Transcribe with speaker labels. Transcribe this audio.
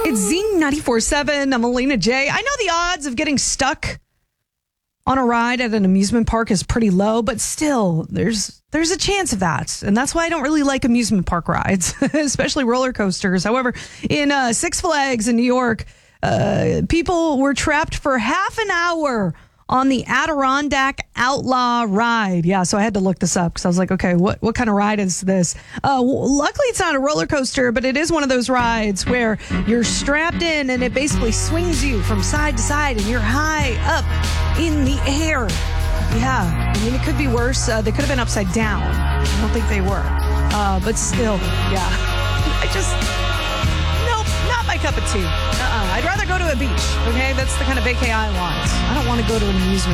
Speaker 1: It's Zing 94.7. I'm Alina J. I know the odds of getting stuck on a ride at an amusement park is pretty low, but still, there's a chance of that. And that's why I don't really like amusement park rides, especially roller coasters. However, in Six Flags in New York, people were trapped for half an hour on the Adirondack Outlaw ride. Yeah, so I had to look this up because I was like, okay, what kind of ride is this? Luckily, it's not a roller coaster, but it is one of those rides where you're strapped in and it basically swings you from side to side and you're high up in the air. Yeah, I mean, it could be worse. They could have been upside down. I don't think they were. But still, yeah. Nope, not my cup of tea. I'd rather go to a beach, okay? That's the kind of vacay I want. I don't want to go to an amusement